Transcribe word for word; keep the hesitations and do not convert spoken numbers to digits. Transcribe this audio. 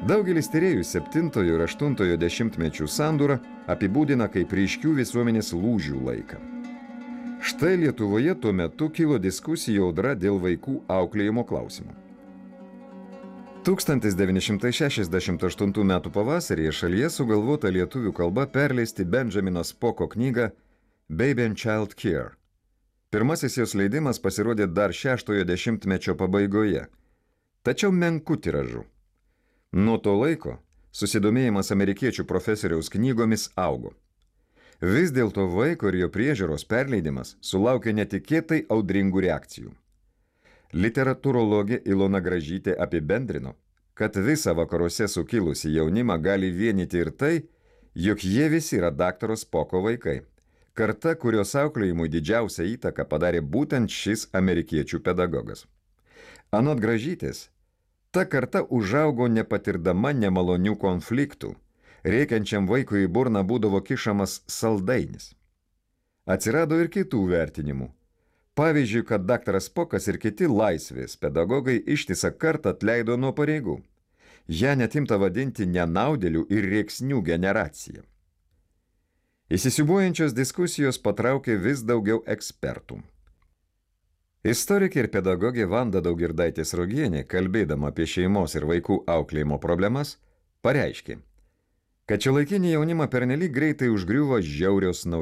Daugelis tyrėjų septintojo ir aštuntojo dešimtmečių sandūrą apibūdina kaip ryškių visuomenės lūžių laiką. Štai Lietuvoje tuo metu kilo diskusijų audra dėl vaikų auklėjimo klausimų. tūkstantis devyni šimtai šešiasdešimt aštuntų metų pavasaryje šalyje sugalvota lietuvių kalba perleisti Benjamino Spoko knygą Baby and Child Care. Pirmasis jos leidimas pasirodė dar šeštojo dešimtmečio pabaigoje, tačiau menku tiražu. Nuo to laiko susidomėjimas amerikiečių profesoriaus knygomis augo. Vis dėlto vaiko ir jo priežiūros perleidimas sulaukė netikėtai audringų reakcijų. Literatūrologė Ilona Gražytė apibendrino, kad visą vakaruose sukilusi jaunimą gali vienyti ir tai, jog jie visi yra daktaro Spoko vaikai, karta, kurios auklėjimui didžiausią įtaką padarė būtent šis amerikiečių pedagogas. Anot Gražytės, ta karta užaugo nepatirdama nemalonių konfliktų, reikiančiam vaikui į burną būdavo kišamas saldainis. Atsirado ir kitų vertinimų. Pavyzdžiui, kad daktaras Spokas ir kiti laisvės pedagogai ištisą kartą atleido nuo pareigų. Ja net imta vadinti nenaudėlių ir rėksnių generacija. Įsisiūbuojančios diskusijos patraukė vis daugiau ekspertų. Istorikė ir pedagogė Vanda Daugirdaitė-Sruogienė, kalbėdama apie šeimos ir vaikų auklėjimo problemas, pareiškė, kad šiuolaikinį jaunimą pernelyg greitai užgriuvo žiaurios naujienos.